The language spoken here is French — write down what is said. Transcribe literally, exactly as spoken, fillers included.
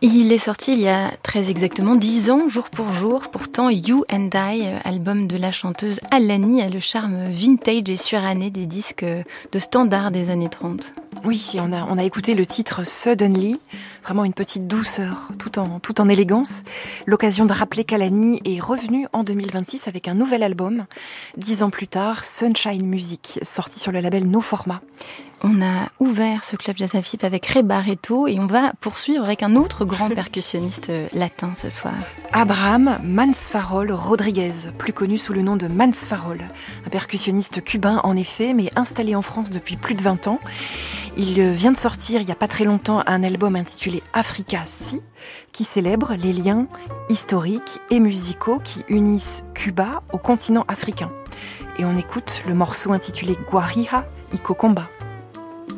Il est sorti il y a très exactement dix ans, jour pour jour. Pourtant, You and I, album de la chanteuse Alani, a le charme vintage et suranné des disques de standard des années trente. Oui, on a, on a écouté le titre Suddenly, vraiment une petite douceur, tout en, tout en élégance. L'occasion de rappeler qu'Alani est revenue en deux mille vingt-six avec un nouvel album. Dix ans plus tard, Sunshine Music, sorti sur le label No Format. On a ouvert ce club Jazz Afip avec Ray Barretto et on va poursuivre avec un autre grand percussionniste latin ce soir. Abraham Mansfarol Rodriguez, plus connu sous le nom de Mansfarol. Un percussionniste cubain en effet, mais installé en France depuis plus de vingt ans. Il vient de sortir il n'y a pas très longtemps un album intitulé Africa Si, qui célèbre les liens historiques et musicaux qui unissent Cuba au continent africain. Et on écoute le morceau intitulé Guarija y Cocomba.